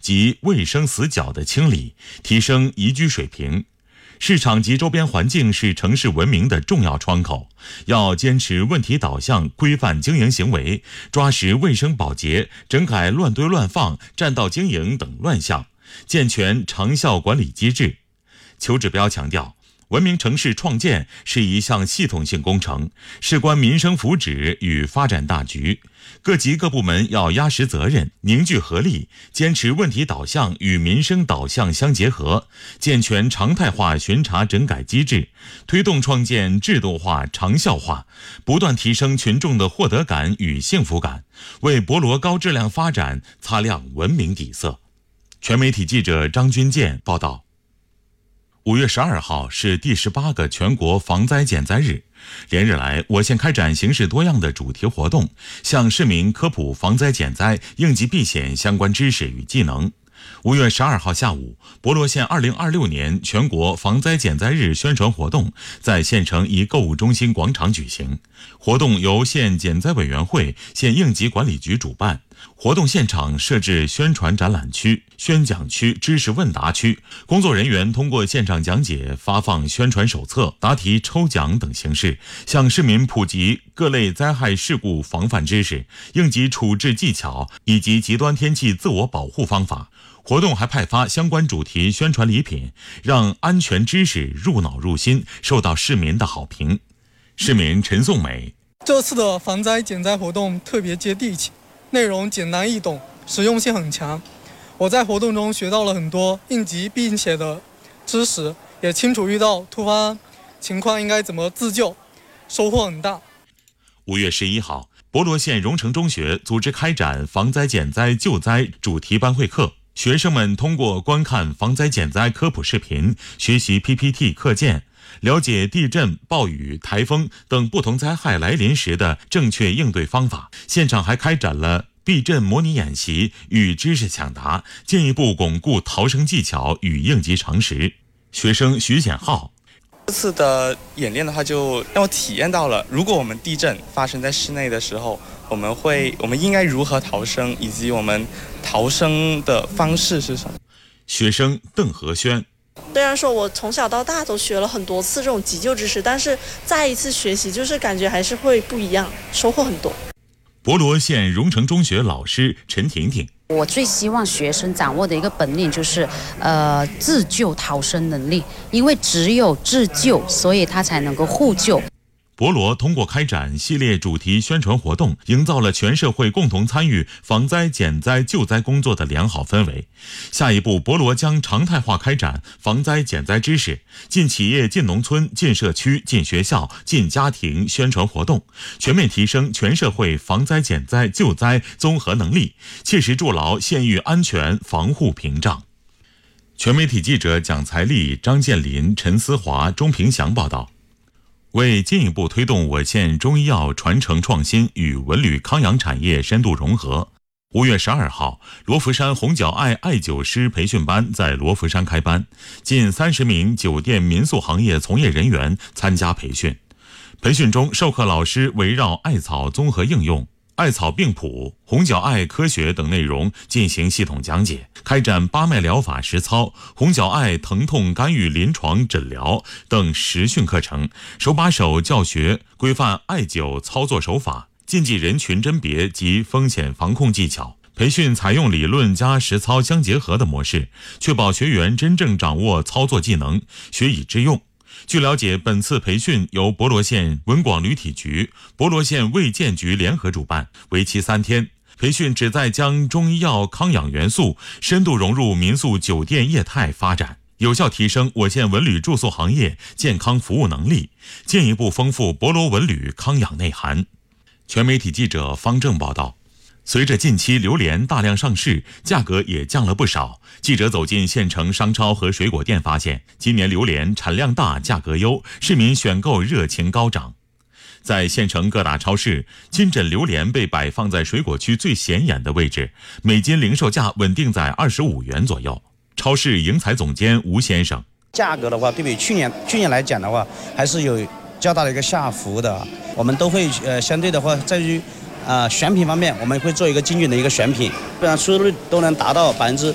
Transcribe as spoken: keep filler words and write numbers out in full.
及卫生死角的清理，提升宜居水平。市场及周边环境是城市文明的重要窗口，要坚持问题导向，规范经营行为，抓实卫生保洁，整改乱堆乱放、占道经营等乱象，健全长效管理机制。邱志标强调，文明城市创建是一项系统性工程，事关民生福祉与发展大局，各级各部门要压实责任，凝聚合力，坚持问题导向与民生导向相结合，健全常态化巡查整改机制，推动创建制度化、长效化，不断提升群众的获得感与幸福感，为博罗高质量发展擦亮文明底色。全媒体记者张军健报道。五月十二号是第十八个全国防灾减灾日，连日来，我县开展形式多样的主题活动，向市民科普防灾减灾、应急避险相关知识与技能。五月十二号下午，博罗县二零二六年全国防灾减灾日宣传活动在县城一购物中心广场举行。活动由县减灾委员会、县应急管理局主办。活动现场设置宣传展览区、宣讲区、知识问答区，工作人员通过现场讲解、发放宣传手册、答题抽奖等形式，向市民普及各类灾害事故防范知识、应急处置技巧以及极端天气自我保护方法。活动还派发相关主题宣传礼品，让安全知识入脑入心，受到市民的好评。市民陈颂美： 这次的防灾减灾活动特别接地气，内容简单易懂，实用性很强。我在活动中学到了很多应急避险的知识，也清楚遇到突发情况应该怎么自救，收获很大。 五月十一号，博罗县荣成中学组织开展防灾减灾救灾主题班会课，学生们通过观看防灾减灾科普视频，学习 P P T 课件，了解地震、暴雨、台风等不同灾害来临时的正确应对方法。现场还开展了避震模拟演习与知识抢答，进一步巩固逃生技巧与应急常识。学生徐显浩： 这次的演练的话，就让我体验到了，如果我们地震发生在室内的时候，我们会我们应该如何逃生，以及我们逃生的方式是什么。 学生邓和轩： 虽然说我从小到大都学了很多次这种急救知识，但是再一次学习就是感觉还是会不一样，收获很多。 博罗县荣成中学老师陈婷婷： 我最希望学生掌握的一个本领就是呃自救逃生能力，因为只有自救，所以他才能够互救。 博罗通过开展系列主题宣传活动，营造了全社会共同参与防灾减灾救灾工作的良好氛围。下一步，博罗将常态化开展防灾减灾知识进企业、进农村、进社区、进学校、进家庭宣传活动，全面提升全社会防灾减灾救灾综合能力，切实筑牢县域安全防护屏障。全媒体记者蒋才丽、张建林、陈思华、钟平祥报道。为进一步推动我县中医药传承创新与文旅康养产业深度融合，五月十二号，罗浮山红角艾艾灸师培训班在罗浮山开班，近三十名酒店民宿行业从业人员参加培训。培训中，授课老师围绕艾草综合应用、艾草病谱、红角艾科学等内容进行系统讲解，开展八脉疗法实操、红角艾疼痛干预临床诊疗等实训课程，手把手教学规范艾灸操作手法、禁忌人群甄别及风险防控技巧。培训采用理论加实操相结合的模式，确保学员真正掌握操作技能，学以致用。据了解，本次培训由博罗县文广旅体局、博罗县卫健局联合主办，为期三天。培训旨在将中医药康养元素深度融入民宿酒店业态发展，有效提升我县文旅住宿行业健康服务能力，进一步丰富博罗文旅康养内涵。全媒体记者方正报道。随着近期榴莲大量上市，价格也降了不少。记者走进县城商超和水果店，发现今年榴莲产量大，价格优，市民选购热情高涨。在县城各大超市，金枕榴莲被摆放在水果区最显眼的位置，每斤零售价稳定在二十五元左右。超市营采总监吴先生： 价格的话，对比去年去年来讲的话，还是有较大的一个下浮的。我们都会呃相对的话，在于呃选品方面，我们会做一个精准的一个选品，不然出售率都能达到百分之